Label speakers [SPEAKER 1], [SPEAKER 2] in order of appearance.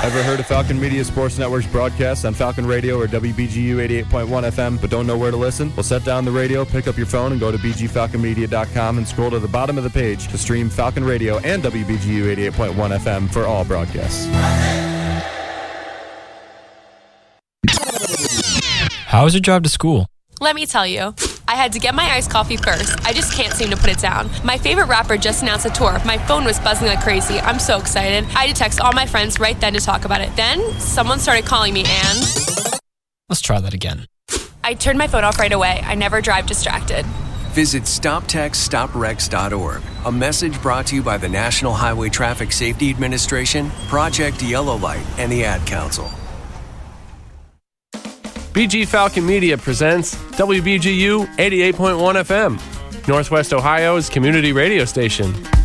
[SPEAKER 1] Ever heard of Falcon Media Sports Network's broadcast on Falcon Radio or WBGU 88.1 FM but don't know where to listen? Well, set down the radio, pick up your phone, and go to bgfalconmedia.com and scroll to the bottom of the page to stream Falcon Radio and WBGU 88.1 FM for all broadcasts.
[SPEAKER 2] How was your drive to school?
[SPEAKER 3] Let me tell you. I had to get my iced coffee first. I just can't seem to put it down. My favorite rapper just announced a tour. My phone was buzzing like crazy. I'm so excited. I had to text all my friends right then to talk about it. Then, someone started calling me and...
[SPEAKER 2] Let's try that again.
[SPEAKER 3] I turned my phone off right away. I never drive distracted.
[SPEAKER 4] Visit StopTextStopWrecks.org. A message brought to you by the National Highway Traffic Safety Administration, Project Yellow Light, and the Ad Council.
[SPEAKER 5] BG Falcon Media presents WBGU 88.1 FM, Northwest Ohio's community radio station.